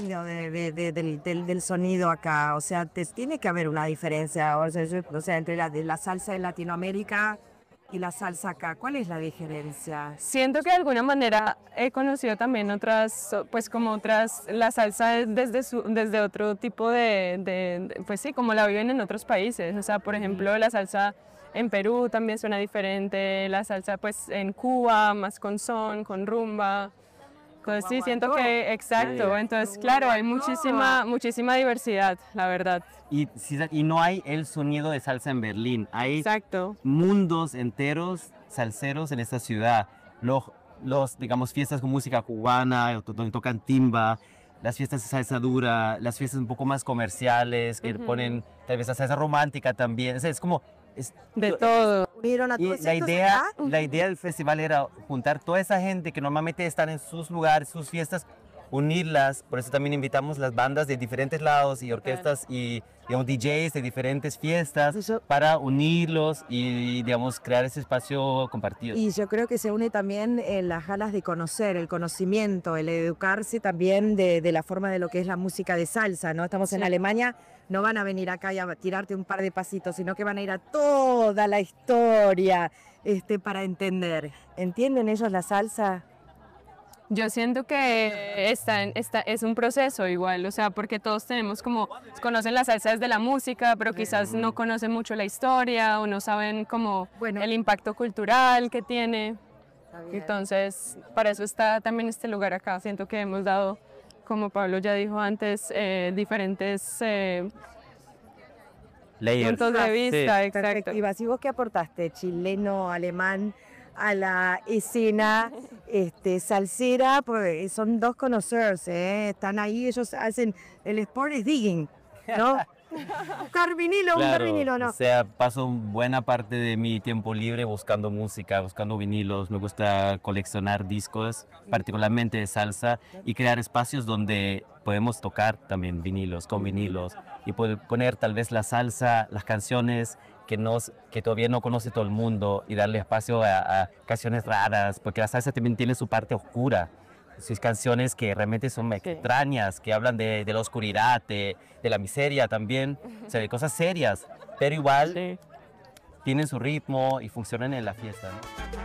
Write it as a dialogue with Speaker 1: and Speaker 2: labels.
Speaker 1: cambio del sonido acá? O sea, tiene que haber una diferencia, o sea, entre la salsa de Latinoamérica y la salsa acá. ¿Cuál es la diferencia?
Speaker 2: Siento que de alguna manera he conocido también otras, pues como otras, la salsa desde otro tipo pues sí, como la viven en otros países. O sea, por ejemplo, la salsa en Perú también suena diferente, la salsa pues en Cuba, más con son, con rumba. Entonces sí, siento que, exacto, entonces claro, hay muchísima diversidad, la verdad.
Speaker 3: Y no hay el sonido de salsa en Berlín, hay
Speaker 2: Exacto.
Speaker 3: mundos enteros salseros en esta ciudad. Digamos, fiestas con música cubana, donde tocan timba, las fiestas de salsa dura, las fiestas un poco más comerciales, que ponen tal vez la salsa romántica también. O sea, es como...
Speaker 2: De todo.
Speaker 1: Unieron a
Speaker 3: Y
Speaker 1: todos
Speaker 3: la
Speaker 1: estos
Speaker 3: idea,
Speaker 1: acá.
Speaker 3: la idea del festival era juntar toda esa gente que normalmente están en sus lugares, sus fiestas, unirlas. Por eso también invitamos las bandas de diferentes lados y orquestas y, digamos, DJs de diferentes fiestas para unirlos y, digamos, crear ese espacio compartido.
Speaker 1: Y yo creo que se une también las ganas de conocer, el conocimiento, el educarse también de la forma de lo que es la música de salsa, ¿no? Estamos en Alemania, no van a venir acá y a tirarte un par de pasitos, sino que van a ir a toda la historia para entender. ¿Entienden ellos la salsa?
Speaker 2: Yo siento que es un proceso igual, o sea, porque todos tenemos como, conocen la salsa desde la música, pero quizás no conocen mucho la historia o no saben como el impacto cultural que tiene. Entonces, para eso está también este lugar acá. Siento que hemos dado, como Pablo ya dijo antes, diferentes puntos de vista, exacto.
Speaker 1: Perspectivas. ¿Y vos qué aportaste, chileno, alemán, a la escena salsera? Pues son dos conocers, están ahí, ellos hacen el sport is digging, ¿no? Buscar vinilo, ¿no?
Speaker 3: O sea, paso buena parte de mi tiempo libre buscando música, buscando vinilos. Me gusta coleccionar discos, particularmente de salsa, y crear espacios donde podemos tocar también vinilos, con vinilos, y poder poner tal vez la salsa, las canciones que todavía no conoce todo el mundo, y darle espacio a canciones raras, porque la salsa también tiene su parte oscura. Sus canciones que realmente son extrañas, que hablan de la oscuridad, de la miseria también, o sea, de cosas serias, pero igual tienen su ritmo y funcionan en la fiesta, ¿no?